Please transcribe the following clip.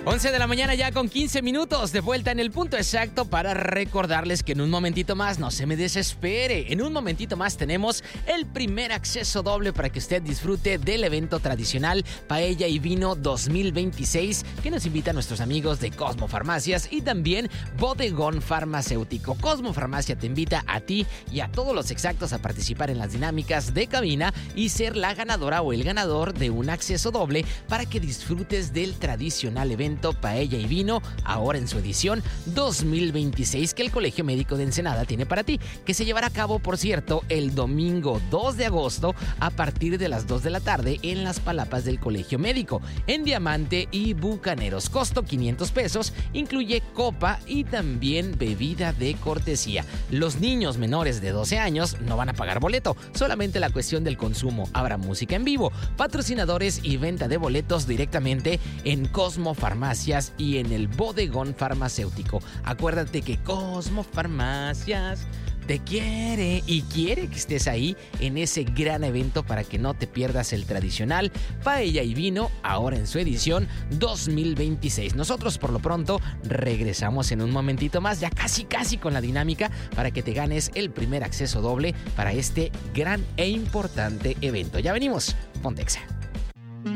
11 de la mañana ya con 15 minutos, de vuelta en el punto exacto para recordarles que en un momentito más, no se me desespere, en un momentito más tenemos el primer acceso doble para que usted disfrute del evento tradicional Paella y Vino 2026 que nos invitan nuestros amigos de Cosmo Farmacias y también Bodegón Farmacéutico. Cosmo Farmacia te invita a ti y a todos los exactos a participar en las dinámicas de cabina y ser la ganadora o el ganador de un acceso doble para que disfrutes del tradicional evento Paella y Vino, ahora en su edición 2026 que el Colegio Médico de Ensenada tiene para ti, que se llevará a cabo, por cierto, el domingo 2 de agosto a partir de las 2 de la tarde en las palapas del Colegio Médico, en Diamante y Bucaneros. Costo 500 pesos, incluye copa y también bebida de cortesía. Los niños menores de 12 años no van a pagar boleto, solamente la cuestión del consumo. Habrá música en vivo, patrocinadores y venta de boletos directamente en Cosmo Farmacias y en el Bodegón Farmacéutico. Acuérdate que Cosmo Farmacias te quiere y quiere que estés ahí en ese gran evento para que no te pierdas el tradicional Paella y Vino, ahora en su edición 2026. Nosotros por lo pronto regresamos en un momentito más, ya casi con la dinámica para que te ganes el primer acceso doble para este gran e importante evento. Ya venimos, Pontexa.